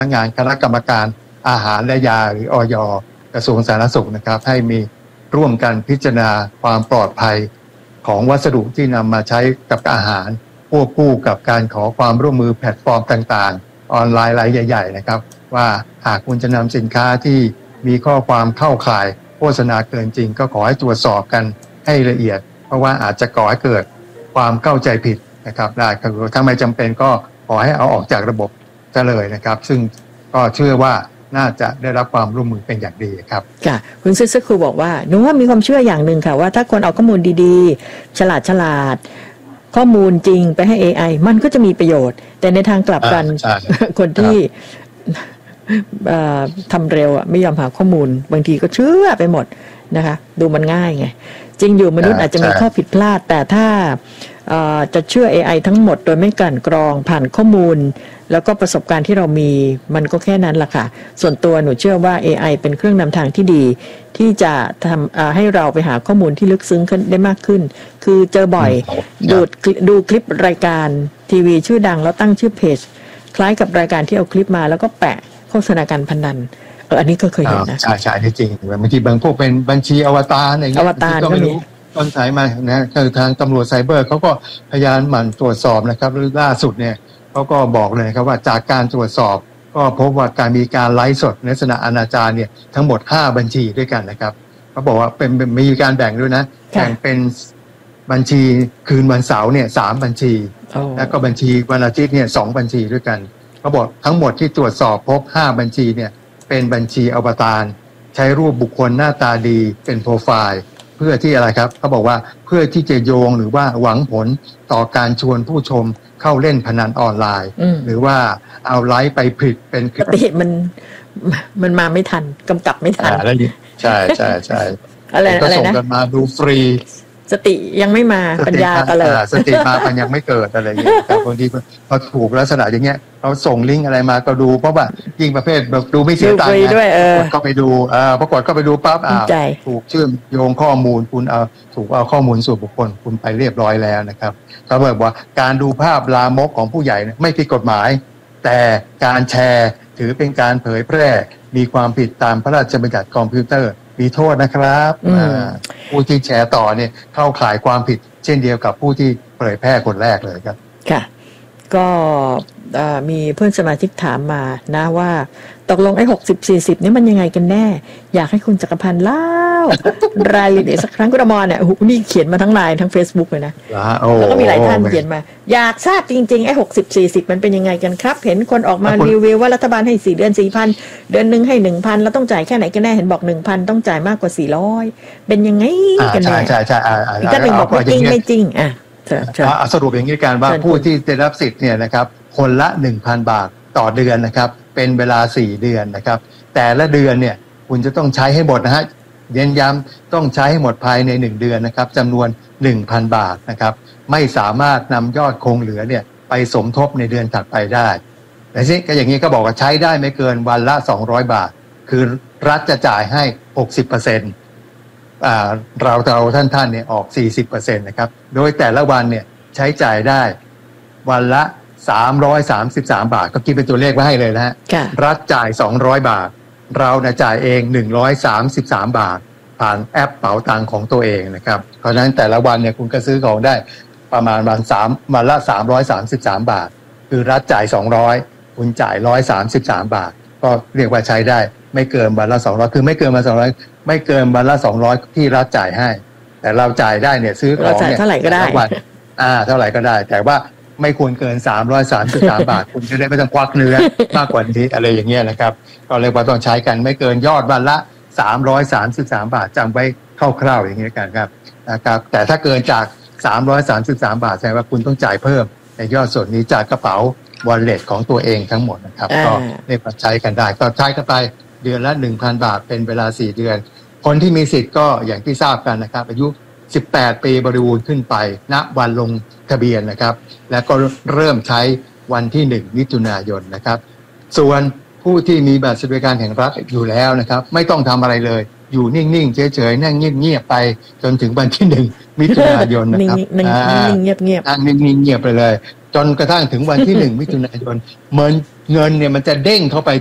นักงานคณะกรรมการอาหารและยาหรืออย.กระทรวงสาธารณสุขนะครับให้มีร่วมกันพิจารณาความปลอดภัยของวัสดุที่นำมาใช้กับอาหารควบคู่กับการขอความร่วมมือแพลตฟอร์มต่างๆออนไลน์รายใหญ่ๆนะครับว่าหากคุณจะนำสินค้าที่มีข้อความเข้าข่ายโฆษณาเกินจริงก็ขอให้ตรวจสอบกันให้ละเอียดเพราะว่าอาจจะก่อให้เกิดความเข้าใจผิดนะครับได้คือถ้าไม่จำเป็นก็ขอให้เอาออกจากระบบซะเลยนะครับซึ่งก็เชื่อว่าน่าจะได้รับความร่วมมือเป็นอย่างดีครับค่ะคุณซิสครูบอกว่าหนูว่ามีความเชื่ออย่างหนึ่งค่ะว่าถ้าคนเอาข้อมูลดีๆฉลาดข้อมูลจริงไปให้ AI มันก็จะมีประโยชน์แต่ในทางกลับกันคนที่ทำเร็วไม่ยอมหาข้อมูลบางทีก็เชื่อไปหมดนะคะดูมันง่ายไงจริงอยู่มนุษย์อาจจะมีข้อผิดพลาดแต่ถ้าจะเชื่อ AI ทั้งหมดโดยไม่กลั่นกรองผ่านข้อมูลแล้วก็ประสบการณ์ที่เรามีมันก็แค่นั้นแหละค่ะส่วนตัวหนูเชื่อว่า AI เป็นเครื่องนำทางที่ดีที่จะทำให้เราไปหาข้อมูลที่ลึกซึ้งขึ้นได้มากขึ้นคือเจอบ่อยดูคลิปรายการทีวีชื่อดังแล้วตั้งชื่อเพจคล้ายกับรายการที่เอาคลิปมาแล้วก็แปะโฆษณาการพนันอันนี้ก็เคยเห็นนะใช่จริงบางทีบางพวกเป็นบัญชีอวตารอะไรอย่างเงี้ยอวตารก็มีต้นสายมานะคือทางตำรวจไซเบอร์เขาก็พยายามหมั่นตรวจสอบนะครับล่าสุดเนี่ยเขาก็บอกเลยครับว่าจากการตรวจสอบก็พบว่าการมีการไลฟ์สดในลักษณะอนาจารเนี่ยทั้งหมด5บัญชีด้วยกันนะครับเขาบอกว่าเป็นมีการแบ่งด้วยนะแบ่งเป็นบัญชีคืนวันเสาร์เนี่ย3บัญชีแล้วก็บัญชีวันอาทิตย์เนี่ย2บัญชีด้วยกันเขาบอกทั้งหมดที่ตรวจสอบพบ5บัญชีเนี่ยเป็นบัญชีอวตารใช้รูปบุคคลหน้าตาดีเป็นโปรไฟล์เพื่อที่อะไรครับเขาบอกว่าเพื่อที่จะโยงหรือว่าหวังผลต่อการชวนผู้ชมเข้าเล่นพนันออนไลน์หรือว่าเอาไลฟ์ไปผลิตเป็นปกติมันมาไม่ทันกำกับไม่ทันใช่อะไรนะส่งกันมาดูฟรีสติยังไม่มาปัญญาก็เลยสติมาปัญญาไม่เกิดอะไรอย่างเงี้ยแต่บางทีพอถูกลักษณะอย่างเงี้ยเขาส่งลิงก์อะไรมาก็ดูเพราะว่ายิ่งประเภทแบบดูไม่เสียตังค์ก็ไปดูปรากฏก็ไปดูปั๊บถูกเชื่อมโยงข้อมูลคุณถูกเอาข้อมูลส่วนบุคคลคุณไปเรียบร้อยแล้วนะครับเขาบอกว่าการดูภาพลามกของผู้ใหญ่ไม่ผิดกฎหมายแต่การแชร์ถือเป็นการเผยแพร่มีความผิดตามพระราชบัญญัติคอมพิวเตอร์มีโทษนะครับผู้ที่แชร์ต่อเนี่ยเข้าข่ายความผิดเช่นเดียวกับผู้ที่เผยแพร่คนแรกเลยครับค่ะก็มีเพื่อนสมาชิกถามมานะว่าตกลงไอ้60-40นี่มันยังไงกันแน่อยากให้คุณจักรพันธ์เล่ารายละเอียดสักครั้งคุณอมรเนี่ยนี่เขียนมาทั้งไลน์ทั้ง Facebook เลยนะแล้วก็มีหลายท่านเขียนมาอยากทราบจริงๆไอ้60-40มันเป็นยังไงกันครับเห็นคนออกมารีวิวว่ารัฐบาลให้4เดือน 4,000 เดือนนึงให้ 1,000 แล้วต้องจ่ายแค่ไหนกันแน่เห็นบอก 1,000 ต้องจ่ายมากกว่า400เป็นยังไงกันแน่ใช่อีกท่านนึงบอกไม่จริงไม่จริงสรุปอย่างนี้กันว่าผู้ที่ได้รับสิทธิ์เนี่ยนะครับคนละ 1,000 บาทต่อเดือนนะครับเป็นเวลา4เดือนนะครับแต่ละเดือนเนี่ยคุณจะต้องใช้ให้หมดนะฮะเน้นย้ำต้องใช้ให้หมดภายใน1เดือนนะครับจำนวน 1,000 บาทนะครับไม่สามารถนำยอดคงเหลือเนี่ยไปสมทบในเดือนถัดไปได้แต่ที่ก็อย่างนี้ก็บอกว่าใช้ได้ไม่เกินวันละ200 บาทคือรัฐจะจ่ายให้ 60%เราท่านเนี่ยออก 40% นะครับโดยแต่ละวันเนี่ยใช้จ่ายได้วันละ333 บาทก็คิดเป็นตัวเลขไว้ให้เลยนะฮะรัฐจ่าย200 บาทเราจ่ายเอง133 บาทผ่านแอปเป๋าตังค์ของตัวเองนะครับเพราะฉะนั้นแต่ละวันเนี่ยคุณก็ซื้อของได้ประมาณวันละ333 บาทคือรัฐจ่าย200คุณจ่าย133 บาทก็เรียกว่าใช้ได้ไม่เกินวันละ200คือไม่เกินวัน200ไม่เกินวันละ200ที่รัฐจ่ายให้แต่เราจ่ายได้เนี่ยซื้อของเนี่ยเท่าไหร่ก็ได้เท่าไหร่ก็ได้แต่ว่าไม่ควรเกิน333 บาทคุณจะได้ไม่ต้องควักเนื้อมากกว่านี้อะไรอย่างเงี้ยนะครับก็เลยว่าต้องใช้กันไม่เกินยอดวันละ333 บาทจำไว้คร่าวๆอย่างเงี้ยกันครับนะครับแต่ถ้าเกินจาก333 บาทแสดงว่าคุณต้องจ่ายเพิ่มในยอดส่วนนี้จากกระเป๋าวอลเล็ตของตัวเองทั้งหมดนะครับก็เรียกว่าใช้กันได้ก็ใช้กันไปเดือนละ 1,000 บาทเป็นเวลา4เดือนคนที่มีสิทธิ์ก็อย่างที่ทราบกันนะครับอายุ18 ปีบริบูรณ์ขึ้นไปณวันลงทะเบียนนะครับแล้วก็เริ่มใช้วันที่1มิถุนายนนะครับส่วนผู้ที่มีบัตรสวัสดิการแห่งรัฐอยู่แล้วนะครับไม่ต้องทำอะไรเลยอยู่นิ่งๆเฉยๆนั่งเงียบๆไปจนถึงวันที่1มิถุนายนนะครับนิ่งๆเงียบๆนั่งนิ่งๆเงียบไปเลยจนกระทั่งถึงวันที่1มิถุนายนเหมือนเงินเนี่ยมันจะเด้งเข้าไป